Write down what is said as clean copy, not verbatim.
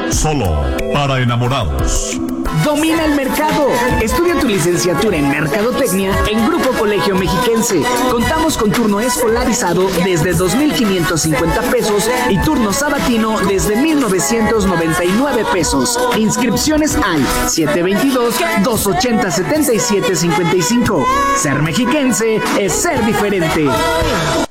Solo para enamorados. Domina el mercado. Estudia tu licenciatura en Mercadotecnia en Grupo Colegio Mexiquense. Contamos con turno escolarizado desde 2,550 pesos y turno sabatino desde 1,999 pesos. Inscripciones al 722-280-7755. Ser mexiquense es ser diferente.